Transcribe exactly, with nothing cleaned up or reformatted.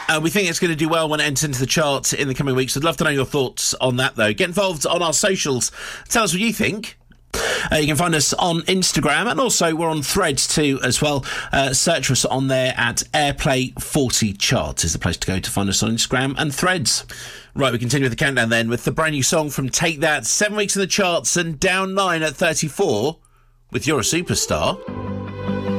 Uh, we think it's going to do well when it enters into the charts in the coming weeks. I'd love to know your thoughts on that, though. Get involved on our socials. Tell us what you think. Uh, you can find us on Instagram, and also we're on Threads too as well. Uh, search for us on there at Airplay forty Charts is the place to go to find us on Instagram and Threads. Right, we continue with the countdown then with the brand new song from Take That. Seven weeks in the charts and down nine at thirty-four with You're a Superstar.